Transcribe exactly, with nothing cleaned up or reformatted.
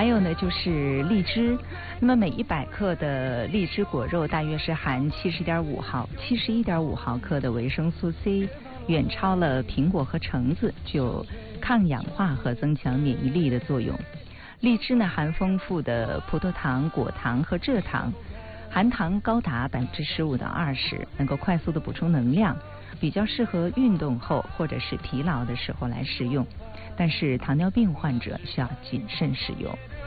还有呢就是荔枝，那么每一百克的荔枝果肉大约是含七十点五毫、七十一点五毫克的维生素 C， 远超了苹果和橙子，具有抗氧化和增强免疫力的作用。荔枝呢含丰富的葡萄糖、果糖和蔗糖，含糖高达百分之十五到二十，能够快速的补充能量，比较适合运动后或者是疲劳的时候来食用。但是糖尿病患者需要谨慎使用。